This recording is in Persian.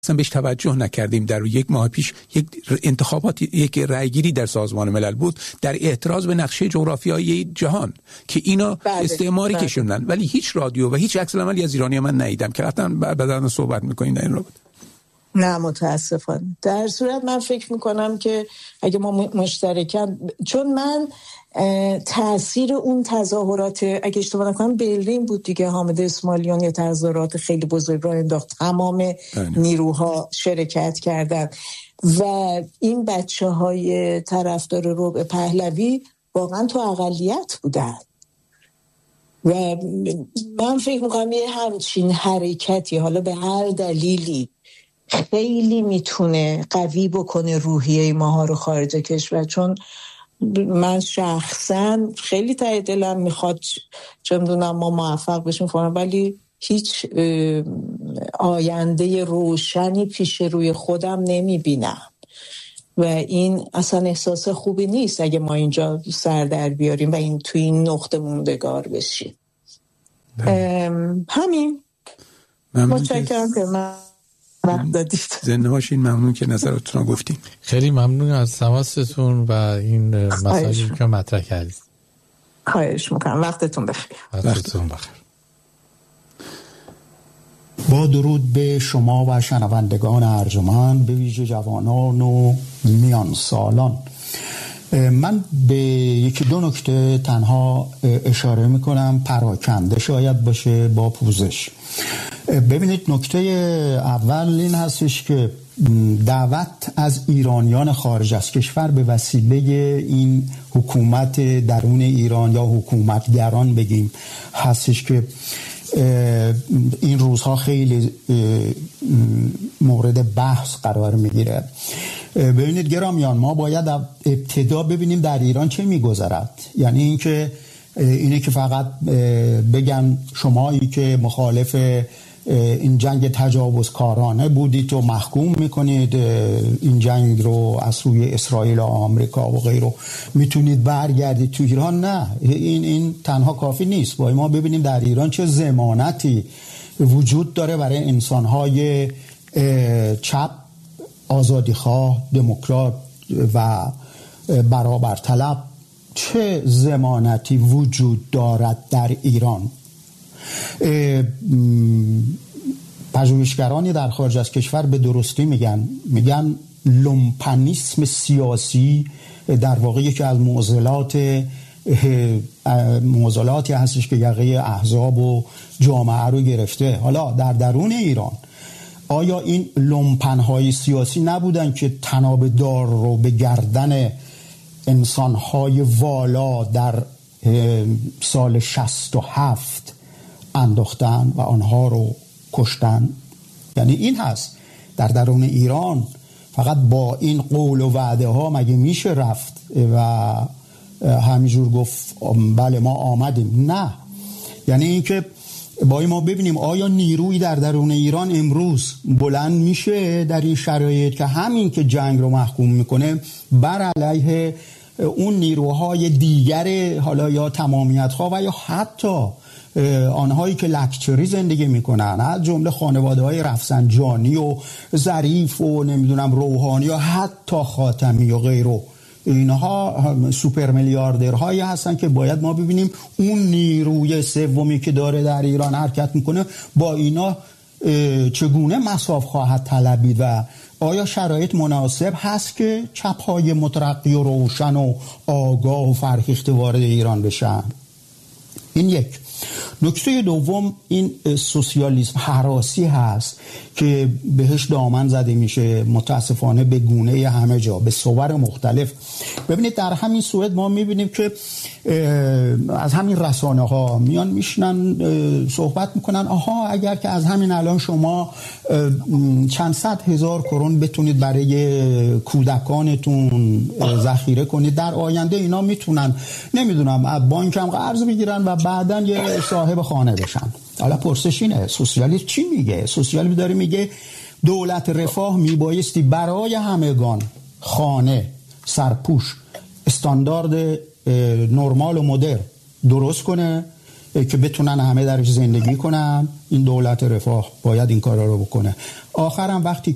اصلا بهش توجه نکردیم. در یک ماه پیش یک انتخابات، یک رأیگیری در سازمان ملل بود در اعتراض به نقشه جغرافیایی جهان که اینا استعماری کشوندن، ولی هیچ رادیو و هیچ عکس العملی از ایرانی من ندیدم که حتما بعداً صحبت می‌کنین در این رابطه. نه متاسفانه. در صورت من فکر میکنم که اگه ما مشترکاً، چون من تأثیر اون تظاهرات، اگه اشتباه نکنم برلین بود دیگه، حامد اسماعیلیون یه تظاهرات خیلی بزرگ راه انداخت، تمام نیروها شرکت کردن و این بچه‌های طرفدار ربع پهلوی واقعا تو اقلیت بودن و من فکر میکنم یه همچین حرکتی حالا به هر دلیلی خیلی میتونه قوی بکنه روحیه ماها رو خارج کشور. چون من شخصا خیلی ته دلم میخواد چه میدونم ما موفق بشیم فلان، ولی هیچ آینده روشنی پیش روی خودم نمیبینم و این اصلا احساس خوبی نیست اگه ما اینجا سر در بیاریم و این توی این نقطه موندگار بشیم. همین. متشکرم که من وقت دادید. زنده باشین. ممنون که نظراتتون رو گفتیم. خیلی ممنون از تماستون و این مسائلی که مطرح کردید. خواهش میکنم. وقتتون بخیر. وقتتون بخیر. با درود به شما و شنوندگان ارجمند، به ویژه جوانان و میان سالان. من به یکی دو نکته تنها اشاره میکنم، پراکنده شاید باشه با پوزش. ببینید، نکته اول این هستش که دعوت از ایرانیان خارج از کشور به وسیله این حکومت درون ایران یا حکومتگران بگیم هستش که این روزها خیلی مورد بحث قرار میگیره. ببینید گرامیان، ما باید ابتدا ببینیم در ایران چه میگذرد. یعنی اینه که فقط بگن شمایی که مخالف این جنگ تجاوزکارانه بودید و محکوم میکنید این جنگ رو از سوی اسرائیل و آمریکا و غیره، میتونید برگردید تو ایران. نه، این تنها کافی نیست. باید ما ببینیم در ایران چه ضمانتی وجود داره برای انسانهای چپ، آزادیخواه، دموکرات و برابر طلب. چه ضمانتی وجود دارد در ایران؟ پژوهشگرانی در خارج از کشور به درستی میگن لومپنیسم سیاسی در واقع یکی از معضلاتی هستش که یقه احزاب و جامعه رو گرفته. حالا در درون ایران آیا این لومپن‌های سیاسی نبودن که طناب دار رو به گردن انسان‌های والا در سال 67 انداختن و آنها رو کشتن؟ یعنی این هست در درون ایران فقط با این قول و وعده ها مگه میشه رفت و همینجور گفت بله ما آمدیم؟ نه. یعنی اینکه باید ما ببینیم آیا نیروی در درون ایران امروز بلند میشه در این شرایط که همین که جنگ رو محکوم میکنه بر علیه اون نیروهای دیگر، حالا یا تمامیت خواه و یا حتی آنهایی که لکچری زندگی میکنن، از جمله خانواده های رفسنجانی و ظریف و نمیدونم روحانی و حتی خاتمی و غیره، اینها سوپر میلیاردرهایی هستن که باید ما ببینیم اون نیروی سومی که داره در ایران حرکت میکنه با اینا چگونه مصاف خواهد طلبید و آیا شرایط مناسب هست که چپ‌های مترقی و روشن و آگاه و فرهیخته وارد ایران بشن؟ این یک. نکته دوم این سوسیالیسم هراسی هست که بهش دامن زده میشه متاسفانه به گونه همه جا به صور مختلف. ببینید در همین صورت ما میبینیم که از همین رسانه ها میان میشنن صحبت میکنن آها اگر که از همین الان شما چند صد هزار کرون بتونید برای کودکانتون ذخیره کنید، در آینده اینا میتونن نمیدونم از بانک هم قرض بگیرن و بعدن یه صاحب خانه بشن. حالا پرسش اینه سوسیالیسم چی میگه؟ سوسیالیسم داره میگه دولت رفاه میبایستی برای همگان خانه، سرپوش، استاندارد نرمال و مدرن درست کنه که بتونن همه درش زندگی کنن. این دولت رفاه باید این کارا رو بکنه. آخرم وقتی